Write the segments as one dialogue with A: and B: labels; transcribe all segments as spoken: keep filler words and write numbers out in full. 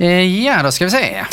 A: Ja, då ska vi se.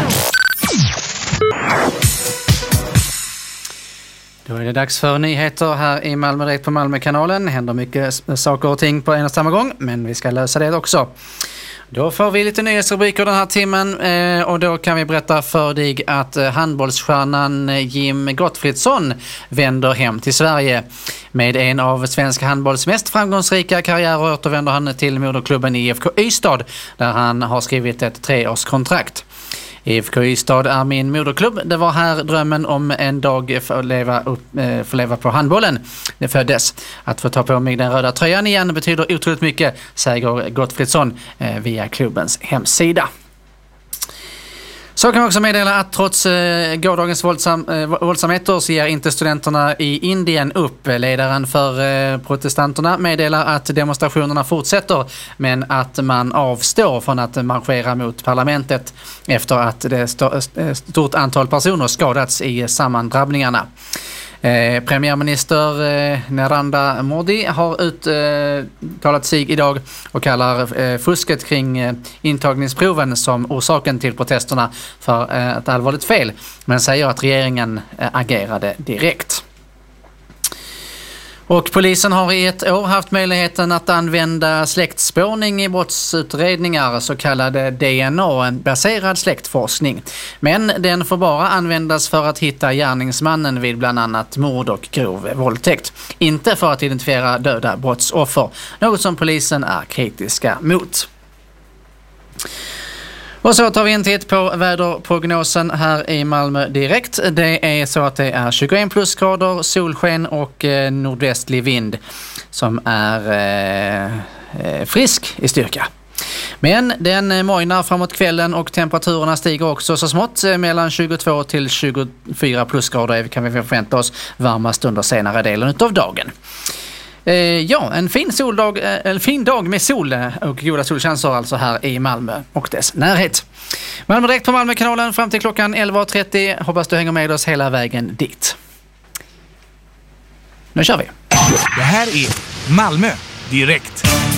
A: Då är det dags för nyheter här i Malmö direkt på Malmökanalen. Det händer mycket saker och ting på en och samma gång, men vi ska lösa det också. Då får vi lite nyhetsrubriker den här timmen eh, och då kan vi berätta för dig att eh, handbollsstjärnan Jim Gottfridsson vänder hem till Sverige. Med en av svenska handbolls mest framgångsrika karriärer återvänder han till moderklubben i I F K Ystad där han har skrivit ett treårskontrakt. I F K Ystad är min moderklubb. Det var här drömmen om en dag få leva, upp, få leva på handbollen det föddes. Att få ta på mig den röda tröjan igen betyder otroligt mycket, säger Gottfridsson via klubbens hemsida. Så kan man också meddela att trots eh, gårdagens våldsam, eh, våldsamheter så ger inte studenterna i Indien upp. Ledaren för eh, protestanterna meddelar att demonstrationerna fortsätter men att man avstår från att marschera mot parlamentet efter att det st- stort antal personer skadats i sammandrabbningarna. Eh, premiärminister eh, Narendra Modi har uttalat eh, sig idag och kallar eh, fusket kring eh, intagningsproven som orsaken till protesterna för eh, ett allvarligt fel, men säger att regeringen eh, agerade direkt. Och polisen har i ett år haft möjligheten att använda släktspårning i brottsutredningar, så kallad D N A-baserad släktforskning. Men den får bara användas för att hitta gärningsmannen vid bland annat mord och grov våldtäkt. Inte för att identifiera döda brottsoffer, något som polisen är kritiska mot. Och så tar vi en titt på väderprognosen här i Malmö direkt. Det är så att det är tjugoen plusgrader, solsken och eh, nordvästlig vind som är eh, frisk i styrka. Men den mojnar framåt kvällen och temperaturerna stiger också så smått. Mellan tjugotvå till tjugofyra plusgrader kan vi förvänta oss varmast under senare delen av dagen. Ja, en fin, soldag, en fin dag med sol och goda solchanser alltså här i Malmö och dess närhet. Malmö direkt på Malmökanalen fram till klockan elva trettio. Hoppas du hänger med oss hela vägen dit. Nu kör vi.
B: Det här är Malmö direkt.